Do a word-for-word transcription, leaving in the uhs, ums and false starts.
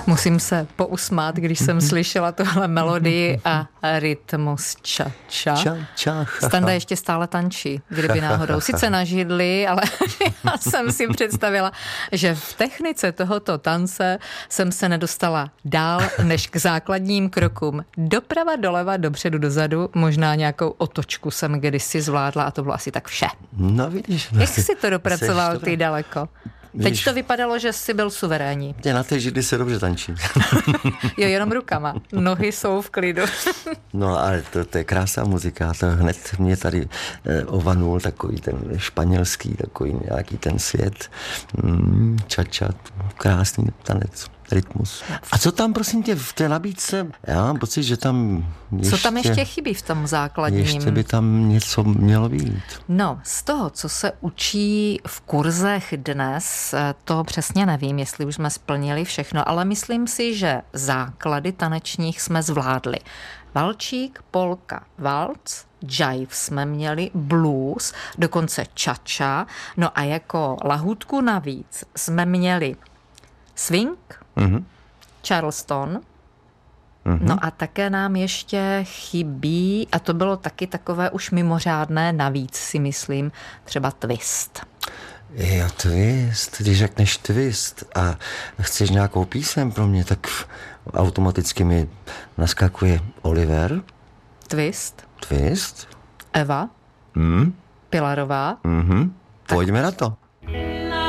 Musím se pousmát, když jsem slyšela tohle melodii a rytmus ča-ča. Ča-ča. Standa ještě stále tančí, kdyby náhodou. Sice na židli, ale já jsem si představila, že v technice tohoto tance jsem se nedostala dál než k základním krokům. Doprava, doleva, dopředu, dozadu. Možná nějakou otočku jsem kdysi zvládla a to bylo asi tak vše. No vidíš. Jak jsi si to dopracoval ty daleko? Teď Víš, to vypadalo, že jsi byl suverénní. na té židli se dobře tančí. Jo, jenom rukama. Nohy jsou v klidu. No ale to, to je krásná muzika. To hned mě tady eh, ovanul takový ten španělský, takový nějaký ten svět. Mm, ča-ča, krásný tanec, rytmus. A co tam, prosím tě, v té nabídce? Já mám pocit, že tam ještě... Co tam ještě chybí v tom základním? Ještě by tam něco mělo být. No, z toho, co se učí v kurzech dnes, to přesně nevím, jestli už jsme splnili všechno, ale myslím si, že základy tanečních jsme zvládli. Valčík, polka, valc, jive jsme měli, blues, dokonce čača, no a jako lahůdku navíc jsme měli swing, Mhm. charleston, Mhm. no a také nám ještě chybí, a to bylo taky takové už mimořádné navíc, si myslím, třeba twist. Jo, twist, když řekneš twist a chceš nějakou písem pro mě, tak automaticky mi naskakuje Oliver. Twist, Twist. Eva, Hmm. Pilarová. Mhm. Pojďme na to.